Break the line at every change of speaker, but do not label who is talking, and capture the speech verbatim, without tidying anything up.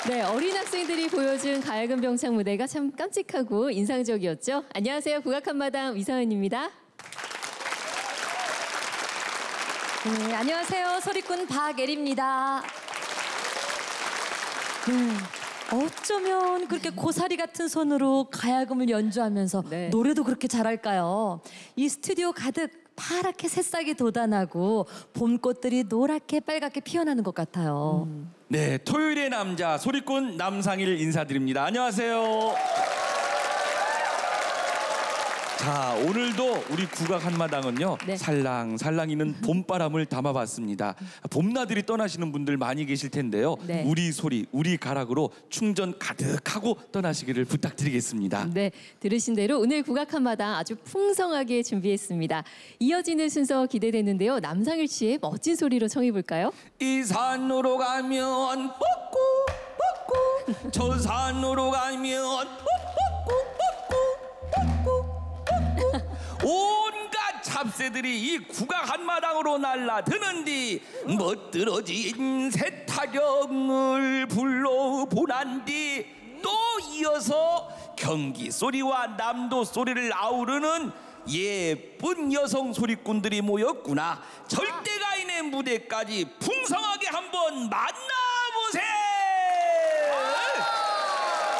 네, 어린 학생들이 보여준 가야금 병창 무대가 참 깜찍하고 인상적이었죠. 안녕하세요. 국악 한마당 위서은입니다.
네, 안녕하세요. 소리꾼 박예리입니다. 네, 어쩌면 그렇게 고사리 같은 손으로 가야금을 연주하면서
네.
노래도 그렇게 잘할까요? 이 스튜디오 가득 파랗게 새싹이 돋아나고 봄꽃들이 노랗게 빨갛게 피어나는 것 같아요.
음.
네, 토요일의 남자 소리꾼 남상일 인사드립니다. 안녕하세요. 자, 오늘도 우리 국악 한마당은요,
네.
살랑살랑이는 봄바람을 담아봤습니다. 봄나들이 떠나시는 분들 많이 계실 텐데요.
네.
우리 소리, 우리 가락으로 충전 가득하고 떠나시기를 부탁드리겠습니다.
네, 들으신 대로 오늘 국악 한마당 아주 풍성하게 준비했습니다. 이어지는 순서 기대되는데요. 남상일 씨의 멋진 소리로 청해볼까요?
이 산으로 가면 뽀꾸 뽀꾸 저 산으로 가면 뽀뽀꾸 뽀꾸 뽀꾸 온갖 잡새들이 이 국악 한마당으로 날라드는디 멋들어진 새타령을 불러보난디 또 이어서 경기 소리와 남도 소리를 아우르는 예쁜 여성 소리꾼들이 모였구나. 절대가인의 무대까지 풍성하게 한번 만나